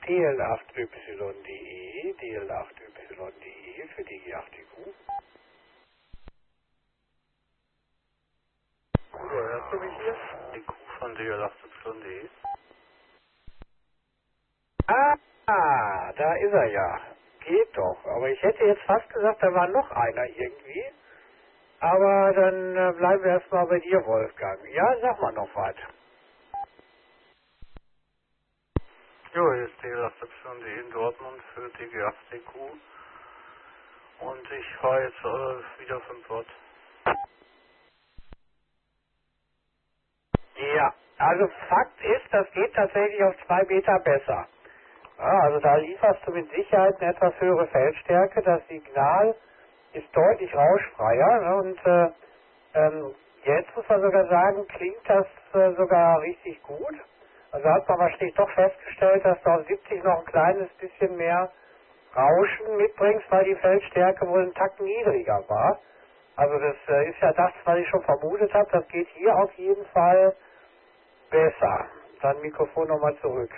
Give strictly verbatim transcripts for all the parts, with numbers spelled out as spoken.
D L acht Y D E, D L acht Y D E für D G acht D Q. So, hörst du mich hier? Die Q von D L acht Y D E. Ah, ah, da ist er ja. Geht doch. Aber ich hätte jetzt fast gesagt, da war noch einer irgendwie. Aber dann äh, bleiben wir erstmal bei dir, Wolfgang. Ja, sag mal noch was. Jo, hier ist D L acht Y D E in Dortmund für D G acht D Q. Und ich fahre jetzt äh, wieder fünf Watt. Ja, also Fakt ist, das geht tatsächlich auf zwei Meter besser. Ja, also da lieferst du mit Sicherheit eine etwas höhere Feldstärke. Das Signal ist deutlich rauschfreier. Ne? Und äh, ähm, jetzt muss man sogar sagen, klingt das äh, sogar richtig gut. Also hat man wahrscheinlich doch festgestellt, dass du auf siebzig noch ein kleines bisschen mehr Rauschen mitbringst, weil die Feldstärke wohl einen Tacken niedriger war. Also das äh, ist ja das, was ich schon vermutet habe. Das geht hier auf jeden Fall besser. Dann Mikrofon nochmal zurück.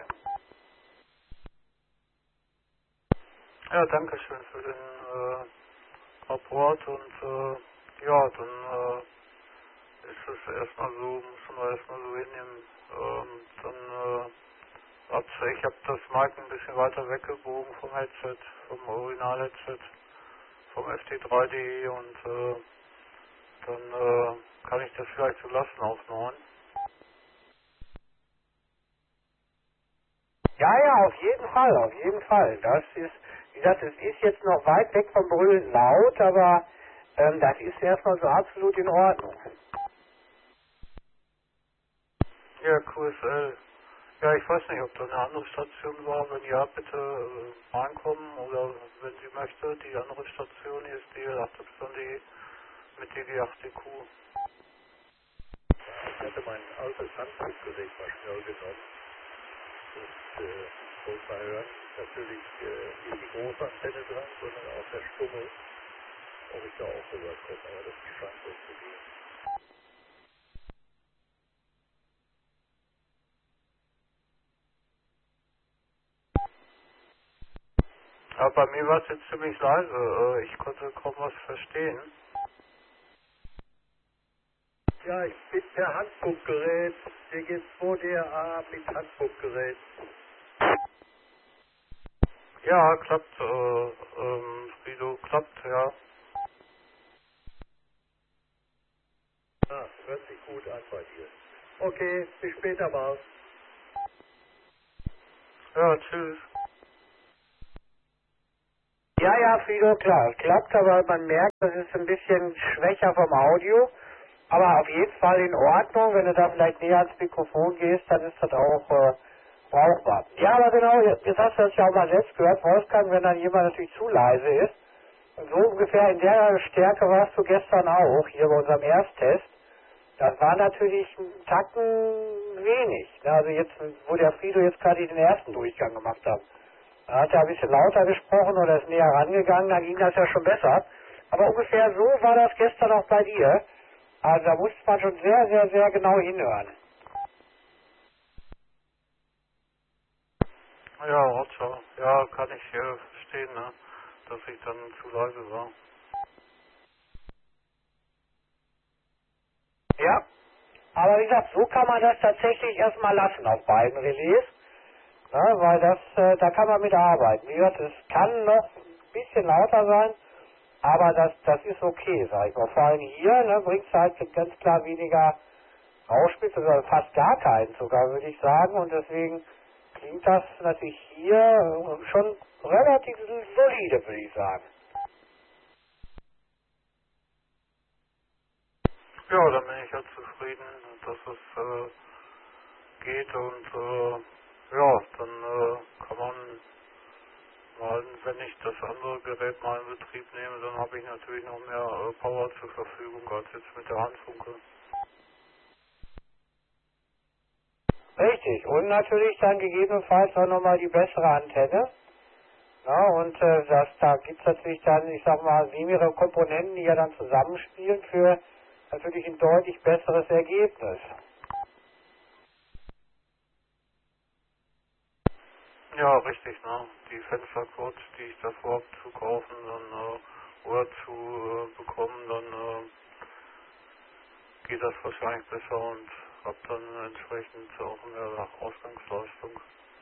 Ja, danke schön für den äh, Rapport und äh, ja, dann äh, ist es erstmal so, müssen wir erstmal so hinnehmen. Ähm, dann äh, hab's, ich habe das Mic ein bisschen weiter weggebogen vom Headset, vom Original-Headset, vom F T drei Punkt D E und äh, dann äh, kann ich das vielleicht so lassen auf neun. Ja, ja, auf jeden Fall, auf jeden Fall. Das ist, wie gesagt, es ist jetzt noch weit weg vom Brüllen laut, aber ähm, das ist erstmal so absolut in Ordnung. Ja, Q S L. Ja, ich weiß nicht, ob da eine andere Station war. Wenn ja, bitte äh, reinkommen oder wenn sie möchte, die andere Station hier ist D L acht Y D E mit D G acht D Q. Ich hatte mein altes Handfunkgerät mal schnell genommen und äh, wollte mal hören, natürlich äh, nicht die große Antenne dran, sondern auch der Stummel, ob ich da auch rüberkomme, aber das scheint so zu gehen. Aber bei mir war es jetzt ziemlich leise. Äh, ich konnte kaum was verstehen. Ja, ich bin per Handfunkgerät, D G zwei D A mit Handfunkgerät. Ja, klappt, äh, ähm, Frido, klappt, ja. Ah, hört sich gut an bei dir. Okay, bis später mal. Ja, tschüss. Ja, ja, Fido, klar, es klappt, aber man merkt, das ist ein bisschen schwächer vom Audio. Aber auf jeden Fall in Ordnung. Wenn du da vielleicht näher ans Mikrofon gehst, dann ist das auch äh, brauchbar. Ja, aber genau, jetzt hast du das ja auch mal selbst gehört, Wolfgang, wenn dann jemand natürlich zu leise ist. Und so ungefähr in der Stärke warst du gestern auch, hier bei unserem Ersttest. Das war natürlich ein Tacken wenig. Ne? Also jetzt, wo der Frido jetzt gerade den ersten Durchgang gemacht hat. Da hat er ein bisschen lauter gesprochen oder ist näher rangegangen, dann ging das ja schon besser. Aber ungefähr so war das gestern auch bei dir. Also da musste man schon sehr, sehr, sehr genau hinhören. Ja, Roger. Ja, kann ich äh, verstehen, ne? Dass ich dann zu leise war. Ja, aber wie gesagt, so kann man das tatsächlich erstmal lassen auf beiden Relais. Ja, weil das, äh, da kann man mit arbeiten. Wie gesagt, es kann noch ein bisschen lauter sein, aber das, das ist okay, sag ich mal. Vor allem hier ne, bringt es halt ganz klar weniger Rauschspitze, oder fast gar keinen sogar, würde ich sagen. Und deswegen klingt das natürlich hier äh, schon relativ solide, würde ich sagen. Ja, dann bin ich ja zufrieden, dass es äh, geht und äh, ja, dann äh, kann man mal, wenn ich das andere Gerät mal in Betrieb nehme, dann habe ich natürlich noch mehr äh, Power zur Verfügung als jetzt mit der Handfunke. Richtig. Und natürlich dann gegebenenfalls auch nochmal die bessere Antenne. Ja, und äh, das, da gibt es natürlich dann, ich sag mal, mehrere Komponenten, die ja dann zusammenspielen für natürlich ein deutlich besseres Ergebnis. Ja, richtig, ne? Die Fenstercodes, die ich davor hab zu kaufen, dann, äh, oder zu äh, bekommen, dann äh, geht das wahrscheinlich besser und hab dann entsprechend auch mehr Ausgangsleistung.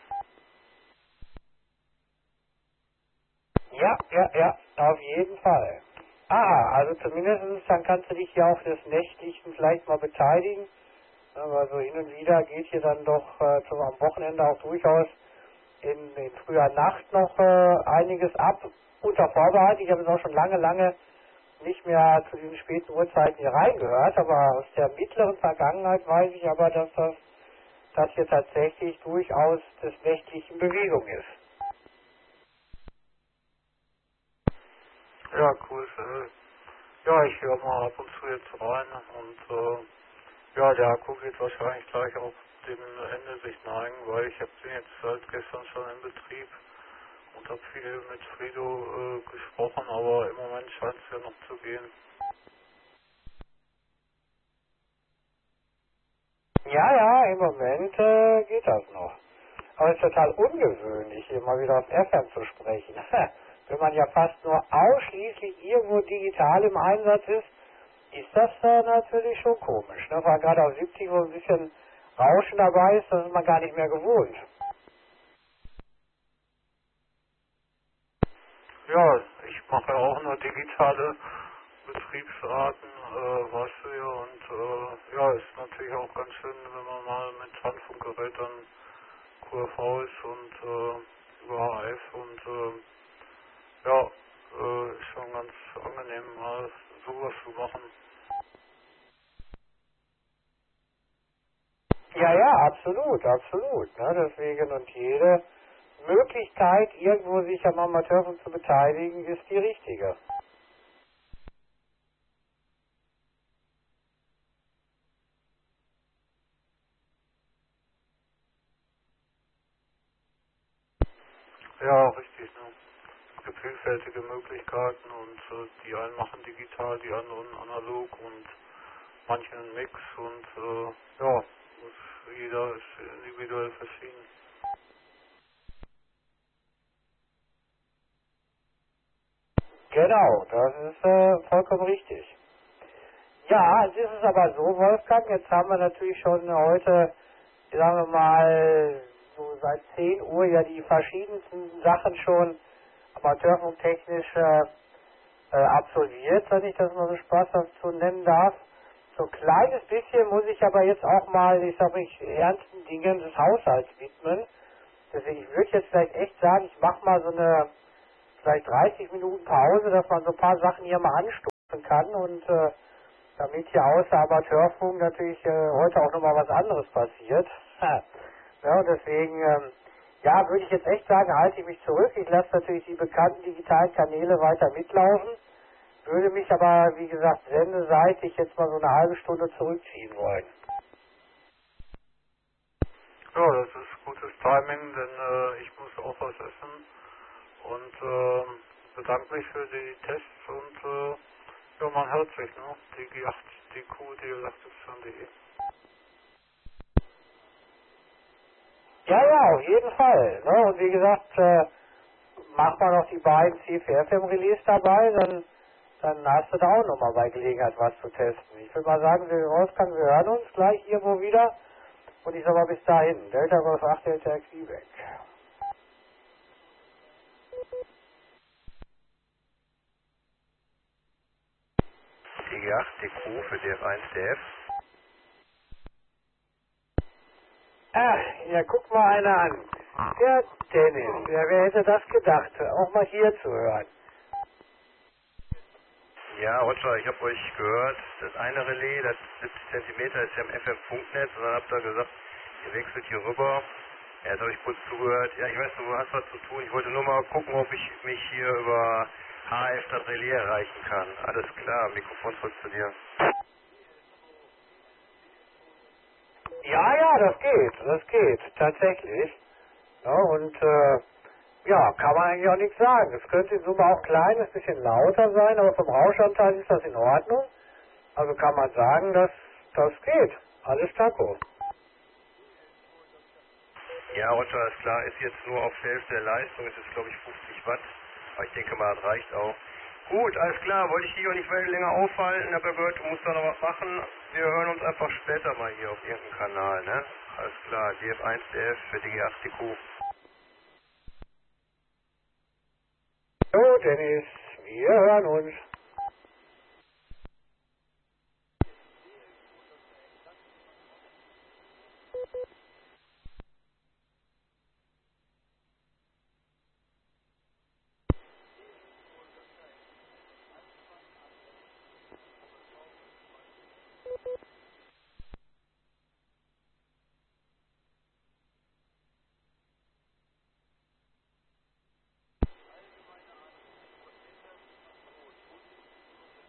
Ja, ja, ja, auf jeden Fall. Ah, also zumindest dann kannst du dich ja auch des Nächtlichen vielleicht mal beteiligen. Aber so hin und wieder geht hier dann doch äh, zum, am Wochenende auch durchaus in, in früher Nacht noch äh, einiges ab. Unter Vorbehalt, ich habe es auch schon lange, lange nicht mehr zu diesen späten Uhrzeiten hier reingehört, aber aus der mittleren Vergangenheit weiß ich aber, dass das, das hier tatsächlich durchaus des nächtlichen Bewegung ist. Ja, cool. Äh, ja, ich höre mal ab und zu jetzt rein und äh, ja, der Akku geht wahrscheinlich gleich auf dem Ende sich neigen, weil ich habe den jetzt seit gestern schon in Betrieb und habe viel mit Frido äh, gesprochen, aber im Moment scheint es ja noch zu gehen. Ja, ja, im Moment äh, geht das noch. Aber es ist total ungewöhnlich, hier mal wieder auf F M zu sprechen. Wenn man ja fast nur ausschließlich irgendwo digital im Einsatz ist, ist das äh, natürlich schon komisch. Ne? Weil gerade auf siebzig, wo ein bisschen Rauschen dabei ist, das ist man gar nicht mehr gewohnt. Ja, ich mache auch nur digitale Betriebsarten, äh, weißt du ja, und äh, ja, ist natürlich auch ganz schön, wenn man mal mit Handfunkgerät dann Q R V ist und äh, über H F und äh, ja, äh, ist schon ganz angenehm, mal sowas zu machen. Ja, ja, absolut, absolut. Ne? Deswegen und jede Möglichkeit, irgendwo sich am Amateurfunk zu beteiligen, ist die richtige. Ja, richtig, ne? Es gibt vielfältige Möglichkeiten und äh, die einen machen digital, die anderen analog und manche einen Mix und äh, ja, es, jeder ist individuell verschieden. Genau, das ist äh, vollkommen richtig. Ja, es ist es aber so, Wolfgang, jetzt haben wir natürlich schon heute, sagen wir mal, so seit zehn Uhr ja die verschiedensten Sachen schon amateurfunktechnisch äh, äh, absolviert, wenn ich das mal so spaßhaft so nennen darf. So ein kleines bisschen muss ich aber jetzt auch mal, ich sag mich, ernsten Dingen des Haushalts widmen. Deswegen, ich würde jetzt vielleicht echt sagen, ich mache mal so eine vielleicht dreißig Minuten Pause, dass man so ein paar Sachen hier mal anstoßen kann und äh, damit hier außer Amateurfunk natürlich äh, heute auch nochmal was anderes passiert. Ja, und deswegen, ähm, ja, würde ich jetzt echt sagen, halte ich mich zurück. Ich lasse natürlich die bekannten digitalen Kanäle weiter mitlaufen, würde mich aber, wie gesagt, sendeseitig jetzt mal so eine halbe Stunde zurückziehen wollen. Ja, das ist gutes Timing, denn äh, ich muss auch was essen und äh, bedanke mich für die Tests und äh, ja, man hört sich, ne? D G acht D Q, D L acht Y D E. Ja, ja, auf jeden Fall. Ne? Und wie gesagt, äh, mach mal noch die beiden C F F im Release dabei, dann, dann hast du da auch nochmal bei Gelegenheit was zu testen. Ich würde mal sagen, wir Wolfgang, wir hören uns gleich irgendwo wieder. Und ich sag mal bis dahin, Delta Golf acht, Delta Quebec. D G acht D Q für D F eins D F. Ah, ja, guck mal einer an. Der Dennis, ja, wer hätte das gedacht, auch mal hier zu hören. Ja, Roger, ich habe euch gehört, das eine Relais, das siebzig Zentimeter ist ja im F M-Funknetz und dann habt ihr gesagt, ihr wechselt hier rüber. Ja, jetzt habe ich kurz zugehört. Ja, ich weiß, du hast was zu tun. Ich wollte nur mal gucken, ob ich mich hier über H F das Relais erreichen kann. Alles klar, Mikrofon zurück zu dir. Ja, ja, das geht, das geht, tatsächlich. Ja, und äh, ja, kann man eigentlich auch nichts sagen. Es könnte in Summe auch ein kleines bisschen lauter sein, aber vom Rauschanteil ist das in Ordnung. Also kann man sagen, dass das geht. Alles Taco. Ja, Roger, ist klar, ist jetzt nur auf Hälfte der Leistung, ist jetzt glaube ich fünfzig Watt, aber ich denke mal, das reicht auch. Gut, alles klar, wollte ich dich auch nicht länger aufhalten, aber Bert, du musst da noch was machen. Wir hören uns einfach später mal hier auf irgendeinem Kanal, ne? Alles klar, D F eins D F für D G acht T Q. So, Dennis, wir hören uns.